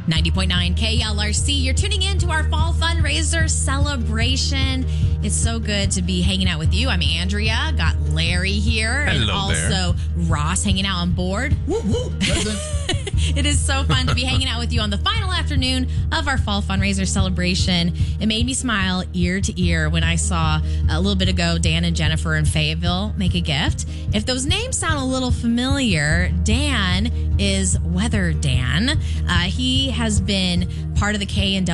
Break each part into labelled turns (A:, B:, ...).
A: 90.9 KLRC. You're tuning in to our fall fundraiser celebration. It's so good to be hanging out with you. I'm Andrea. Got Larry here.
B: Hello
A: and also Ross hanging out on board.
C: Woo, woo, present.
A: It is so fun to be hanging out with you on the final afternoon of our fall fundraiser celebration. It made me smile ear to ear when I saw a little bit ago Dan and Jennifer in Fayetteville make a gift. If those names sound a little familiar, Dan is Weather Dan. He has been part of the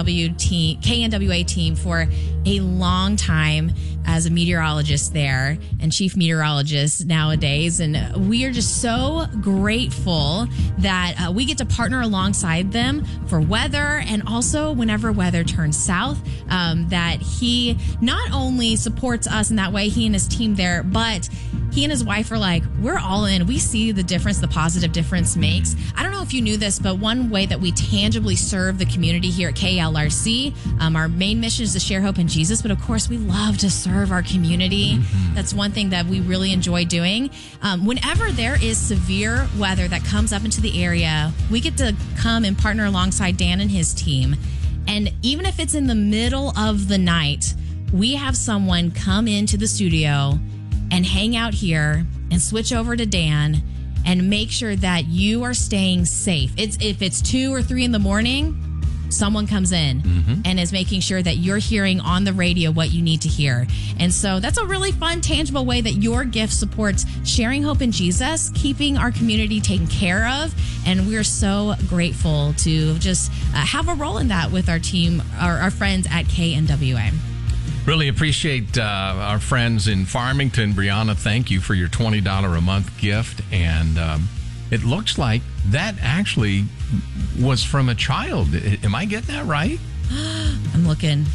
A: KNWA team for a long time as a meteorologist there and chief meteorologist nowadays. And we are just so grateful that we get to partner alongside them for weather, and also whenever weather turns south, that he not only supports us in that way, he and his team there, but he and his wife are like, we're all in. We see the difference, the positive difference makes. I don't know if you knew this, but one way that we tangibly serve the community here at KLRC, our main mission is to share hope in Jesus, but of course we love to serve our community. That's one thing that we really enjoy doing. Whenever there is severe weather that comes up into the area, we get to come and partner alongside Dan and his team. And even if it's in the middle of the night, we have someone come into the studio and hang out here and switch over to Dan and make sure that you are staying safe. If it's 2 or 3 in the morning, someone comes in and is making sure that you're hearing on the radio what you need to hear. And so that's a really fun, tangible way that your gift supports sharing hope in Jesus, keeping our community taken care of. And we're so grateful to just have a role in that with our team, our friends at KNWA.
B: Really appreciate our friends in Farmington. Brianna, thank you for your $20 a month gift. And it looks like that actually was from a child. Am I getting that right?
A: I'm looking.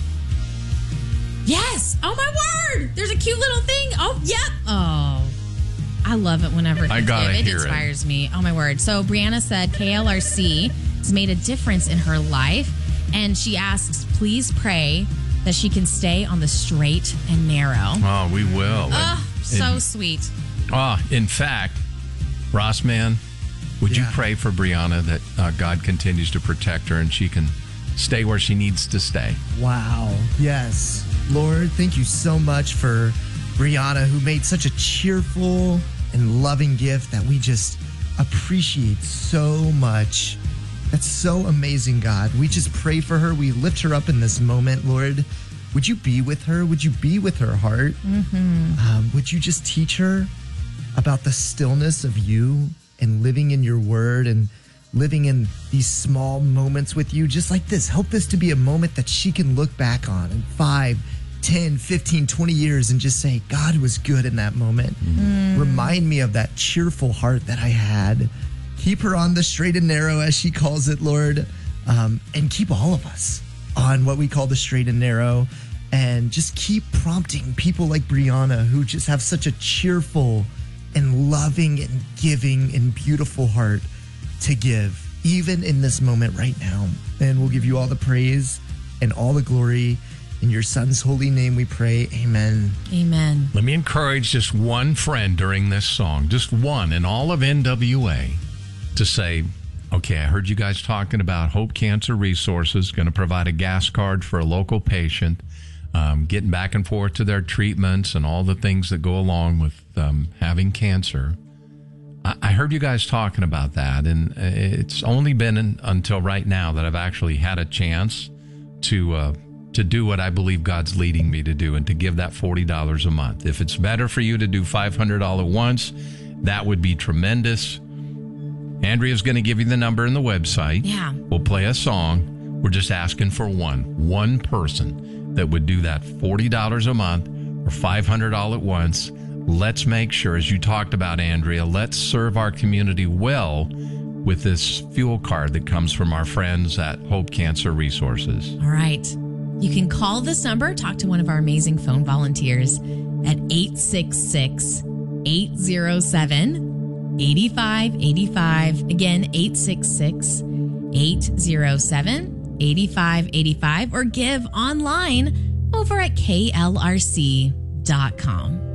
A: Yes. Oh, my word. There's a cute little thing. Oh, yep. Oh, I love it whenever
B: I gotta
A: it
B: hear
A: inspires me. Oh, my word. So Brianna said KLRC has made a difference in her life. And she asks, please pray that she can stay on the straight and narrow.
B: Oh, we will.
A: Oh, so sweet.
B: In fact, Ross, man, would you pray for Brianna that God continues to protect her and she can stay where she needs to stay?
C: Wow. Yes. Lord, thank you so much for Brianna, who made such a cheerful and loving gift that we just appreciate so much. That's so amazing, God. We just pray for her. We lift her up in this moment, Lord. Would you be with her? Would you be with her heart? Would you just teach her about the stillness of you and living in your word and living in these small moments with you, just like this? Help this to be a moment that she can look back on in 5, 10, 15, 20 years and just say, God was good in that moment. Remind me of that cheerful heart that I had. Keep her on the straight and narrow, as she calls it, Lord, and keep all of us on what we call the straight and narrow, and just keep prompting people like Brianna, who just have such a cheerful and loving and giving and beautiful heart to give, even in this moment right now. And we'll give you all the praise and all the glory. In your son's holy name we pray. Amen.
A: Amen.
B: Let me encourage just one friend during this song, just one in all of NWA, to say, okay, I heard you guys talking about Hope Cancer Resources, going to provide a gas card for a local patient, getting back and forth to their treatments and all the things that go along with having cancer. I heard you guys talking about that, and it's only been until right now that I've actually had a chance to do what I believe God's leading me to do, and to give that $40 a month. If it's better for you to do $500 once, that would be tremendous. Andrea's going to give you the number in the website.
A: Yeah.
B: We'll play a song. We're just asking for one person that would do that $40 a month or $500 all at once. Let's make sure, as you talked about, Andrea, let's serve our community well with this fuel card that comes from our friends at Hope Cancer Resources.
A: All right. You can call this number, talk to one of our amazing phone volunteers at 866-807-8585. Again, 866-807-8585, or give online over at klrc.com.